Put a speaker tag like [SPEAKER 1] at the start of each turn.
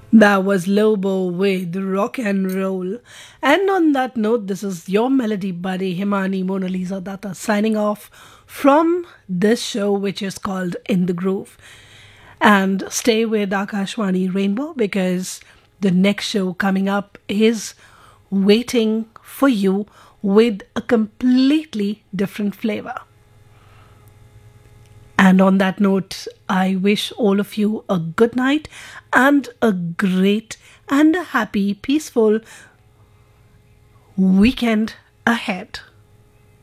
[SPEAKER 1] That was Lobo with rock and roll. And on that note, this is your melody buddy Himani Mona Lisa Datta signing off from this show, which is called In the Groove. And stay with Akashwani Rainbow because the next show coming up is waiting for you with a completely different flavor. And on that note, I wish all of you a good night and a great and a happy, peaceful weekend ahead.